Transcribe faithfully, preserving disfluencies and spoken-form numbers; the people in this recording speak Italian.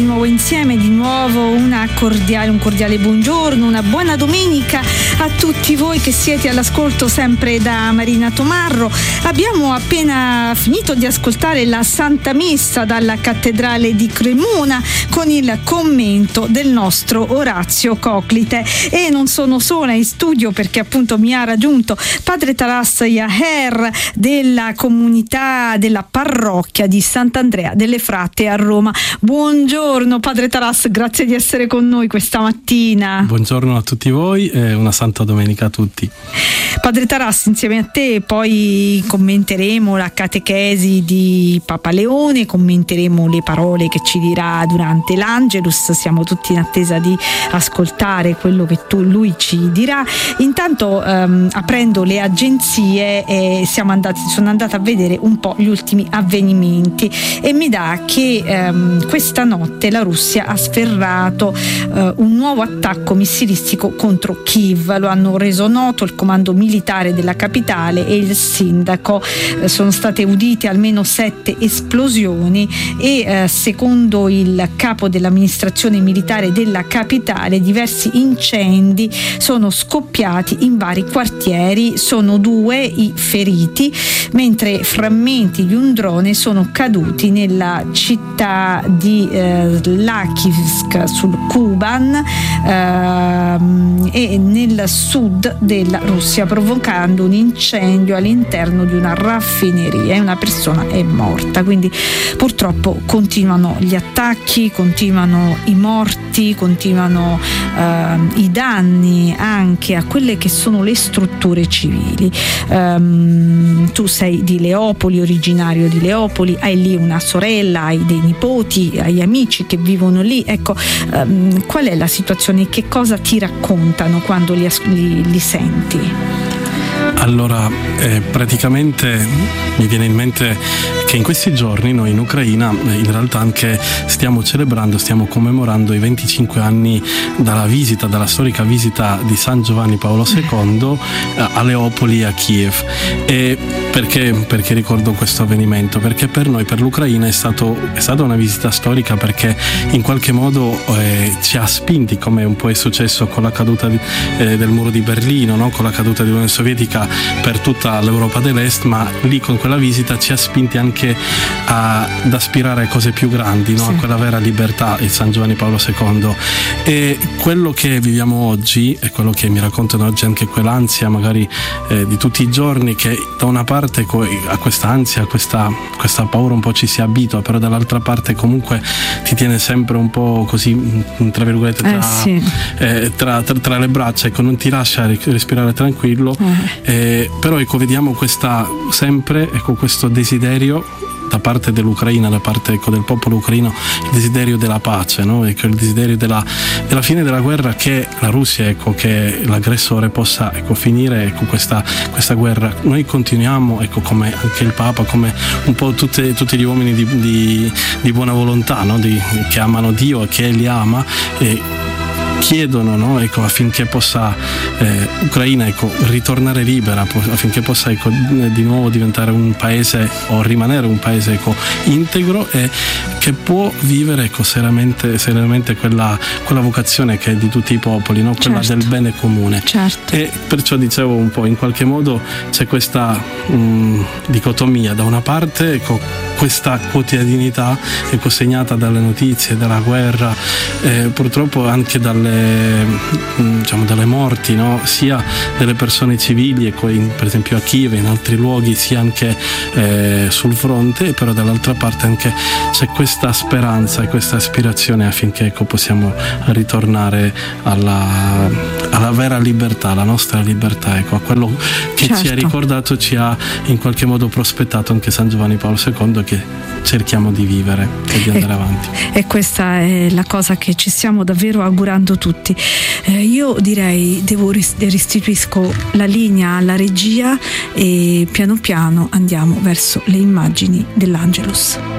nuovo insieme, di nuovo una cordiale, un cordiale buongiorno, una buona domenica a tutti voi che siete all'ascolto sempre da Marina Tomarro. Abbiamo appena finito di ascoltare la Santa Messa dalla Cattedrale di Cremona con il commento del nostro Orazio Coclite, e non sono sola in studio perché appunto mi ha raggiunto Padre Taras Yaher della comunità della parrocchia di Sant'Andrea delle Fratte a Roma. Buongiorno Padre Taras, grazie di essere con noi questa mattina. Buongiorno a tutti voi e una santa domenica a tutti. Padre Taras, insieme a te poi commenteremo la catechesi di Papa Leone, commenteremo le parole che ci dirà durante l'Angelus. Siamo tutti in attesa di ascoltare quello che tu, lui ci dirà. Intanto ehm, aprendo le agenzie eh, siamo andati, sono andata a vedere un po' gli ultimi avvenimenti e mi dà che ehm, questa notte la Russia ha sferrato eh, un nuovo attacco missilistico contro Kiev. Lo hanno reso noto il comando militare della capitale e il sindaco. Eh, sono state udite almeno sette esplosioni e eh, secondo il capo dell'amministrazione militare della capitale diversi incendi sono scoppiati in vari quartieri. Sono due i feriti, mentre frammenti di un drone sono caduti nella città di eh, Lakivsk sul Kuban eh, e nel sud della Russia, provocando un incendio all'interno di una raffineria e una persona è morta. Quindi purtroppo continuano gli attacchi, continuano i morti, continuano eh, i danni anche a quelle che sono le strutture civili. Um, tu sei di Leopoli, originario di Leopoli, hai lì una sorella, hai dei nipoti, hai amici che vivono lì. Ecco, um, qual è la situazione? Che cosa ti raccontano quando li, li, li senti? Allora, eh, praticamente mi viene in mente che in questi giorni noi in Ucraina in realtà anche stiamo celebrando, stiamo commemorando i venticinque anni dalla visita, dalla storica visita di San Giovanni Paolo secondo a Leopoli e a Kiev. E perché, perché ricordo questo avvenimento? Perché per noi, per l'Ucraina, è, stato, è stata una visita storica, perché in qualche modo eh, ci ha spinti, come un po' è successo con la caduta di, eh, del muro di Berlino, no? Con la caduta dell'Unione Sovietica per tutta l'Europa dell'Est, ma lì con quella visita ci ha spinti anche a, ad aspirare a cose più grandi, no? Sì. A quella vera libertà, il San Giovanni Paolo secondo. E quello che viviamo oggi e quello che mi raccontano oggi anche quell'ansia magari eh, di tutti i giorni, che da una parte a questa ansia, a questa, questa paura un po' ci si abitua, però dall'altra parte comunque ti tiene sempre un po' così tra virgolette tra, eh, sì. eh, tra, tra, tra le braccia, ecco, non ti lascia respirare tranquillo. Eh. Eh, però ecco, vediamo questa sempre ecco, questo desiderio da parte dell'Ucraina, da parte ecco, del popolo ucraino, il desiderio della pace, no? Ecco, il desiderio della, della fine della guerra, che la Russia, ecco, che l'aggressore possa ecco, finire ecco, questa, questa guerra. Noi continuiamo, ecco, come anche il Papa, come un po' tutte, tutti gli uomini di, di, di buona volontà, no? di, che amano Dio e che Egli ama, e chiedono, no? Ecco, affinché possa eh, Ucraina ecco, ritornare libera, affinché possa ecco, di nuovo diventare un paese o rimanere un paese ecco, integro e che può vivere ecco, seriamente, seriamente quella, quella vocazione che è di tutti i popoli, no? Quella certo. del bene comune. Certo. E perciò dicevo un po', in qualche modo c'è questa mh, dicotomia, da una parte ecco, questa quotidianità ecco, segnata dalle notizie, dalla guerra, eh, purtroppo anche dalle diciamo dalle morti, no? Sia delle persone civili ecco, in, per esempio a Kiev e in altri luoghi, sia anche eh, sul fronte, però dall'altra parte anche c'è questa speranza e questa aspirazione affinché ecco, possiamo ritornare alla, alla vera libertà, alla nostra libertà, ecco, a quello che certo. ci ha ricordato, ci ha in qualche modo prospettato anche San Giovanni Paolo secondo, che cerchiamo di vivere e di andare e, avanti. E questa è la cosa che ci stiamo davvero augurando tutti. Eh, io direi devo restituisco la linea alla regia e piano piano andiamo verso le immagini dell'Angelus.